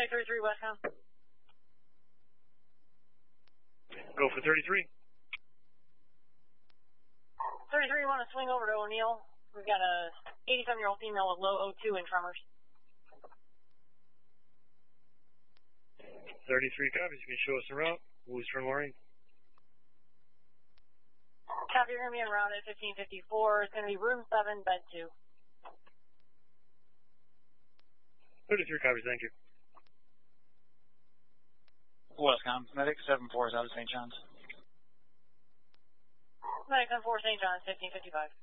Medic 33 Westcom. Go for 33. 33, want to swing over to O'Neill. We've got a 87-year-old female with low O2 and tremors. 33 copies. You can show us the route. Who's from Maureen? Copy, you're going to be en route at 1554. It's going to be room 7, bed 2. 33 copies, thank you. Westcom, Medic 74 is out of St. John's. Medic 74 St. John's, 1555.